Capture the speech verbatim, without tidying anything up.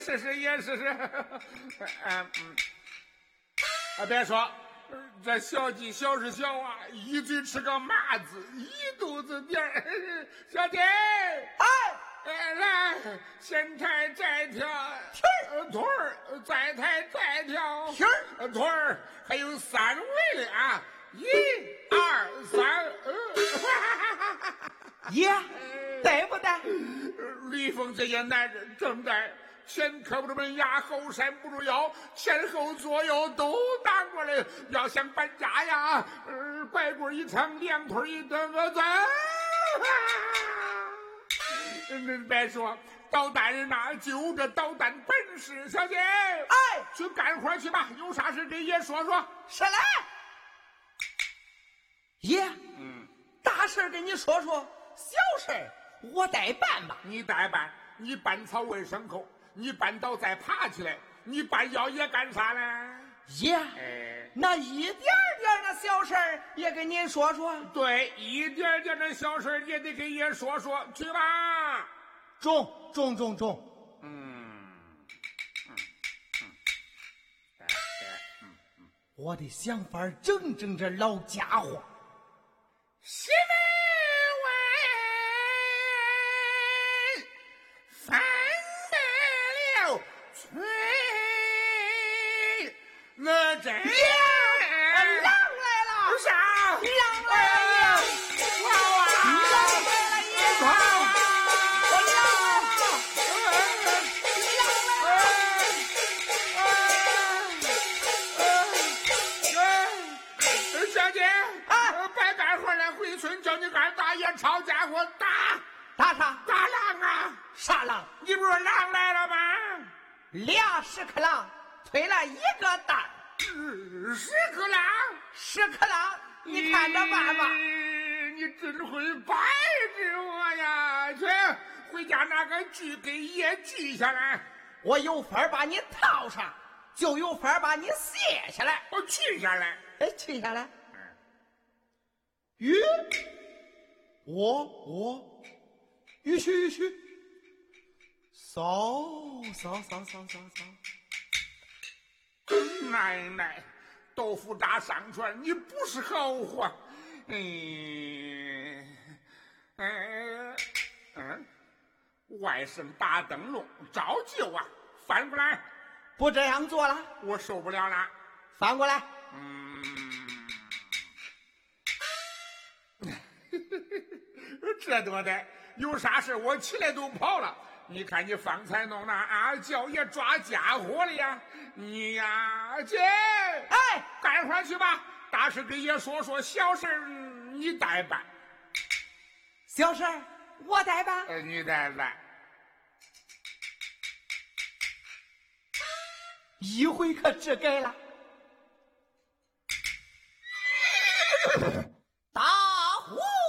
试试也试试。嗯嗯，啊，别说，这小鸡小是小啊，一嘴吃个麻子，一肚子点儿。小姐， 哎， 哎，来，先抬再跳， 蹄儿腿儿，再抬再跳， 蹄儿腿儿，还有三围的啊，一二三，呃、 爷，对不对？ 吕凤这些男人正在前磕不住门牙，后山不住腰，前后左右都挡过来。要想搬家呀，呃、拐棍一撑，两腿一蹬，我走。嗯，别说，捣蛋人呐，就这捣蛋本事。小姐， 哎， 去干活去吧，有啥事给爷说说。 是来，爷， 嗯， 大事跟你说说，小事我代办吧。 你代办，你搬草喂牲口，你搬倒再爬起来，你搬药也干啥呢？ 爷， 哎， 那一点点的小事也跟您说说。 对，一点点的小事也得给爷说说，去吧。 中中中中， 嗯嗯嗯，哎哎嗯嗯， 我的想法整整这老家伙。 西门外，翻得了吹，那真狼来了！ 啥？ 狼来了！ 哇哇！ 狼来了！爷！ 哇！小姐，啊，别干活了，回村叫你二大爷抄家伙打打啥？ 打狼啊！ 啥狼？ 你不是狼来了吗？ 俩屎壳郎推了一个蛋儿， 屎壳郎， 屎壳郎，你看着办吧。 你真会摆着我呀！去，回家拿个锯给爷锯下来。 我有法把你套上，就有法把你卸下来。 我锯下来。 哎，锯下来。吁，我我，吁吁吁，扫扫扫扫扫扫。 奶奶，豆腐渣上船，你不是好货。嗯嗯嗯，外甥打灯笼照旧啊，翻过来。 不这样做了， 我受不了了。 翻过来。 嗯，这多的，有啥事我起来都跑了。你看你方才弄那啊，叫爷抓家伙了呀！你呀，姐， 哎， 干活去吧。大事给爷说说，小事你代办。 小事我代办。 呃，你代办。 一回可只改了。